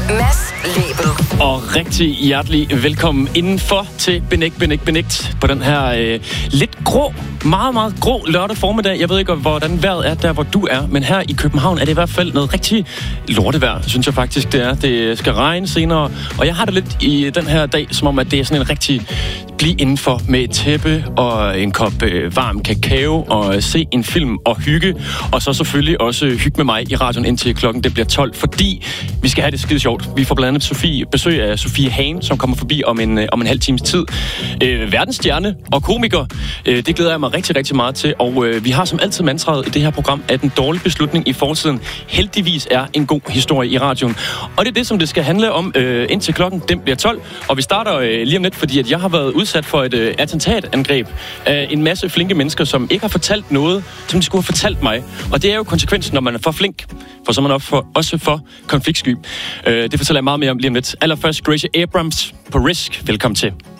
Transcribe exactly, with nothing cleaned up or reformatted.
Mads Lebel. Og rigtig hjertelig velkommen indenfor til Benægt, Benægt, Benægt på den her øh, lidt grå, meget, meget grå lørdag formiddag. Jeg ved ikke, hvordan vejret er der, hvor du er, men her i København er det i hvert fald noget rigtig lortevejr, synes jeg faktisk, det er. Det skal regne senere, og jeg har det lidt i den her dag, som om, at det er sådan en rigtig bliv indenfor med et tæppe og en kop øh, varm kakao og se en film og hygge, og så selvfølgelig også hygge med mig i radioen indtil klokken det bliver tolv, fordi vi skal have det skide sjovt. Vi får blandt andet Sofie, besøg af Sofie Hagen, som kommer forbi om en, øh, om en halv times tid. Øh, verdensstjerne og komiker, øh, det glæder jeg mig rigtig, rigtig meget til, og øh, vi har som altid mantraet i det her program, at en dårlig beslutning i fortiden heldigvis er en god historie i radioen. Og det er det, som det skal handle om øh, indtil klokken den bliver tolv, og vi starter øh, lige om lidt, fordi at jeg har været udsat for et øh, attentatangreb af en masse flinke mennesker, som ikke har fortalt noget, som de skulle have fortalt mig. Og det er jo konsekvensen, når man er for flink, for så er man også for, også for konfliktsky. Øh, det fortæller jeg meget mere om lige om lidt. Allerførst Gracie Abrams på Risk. Velkommen til.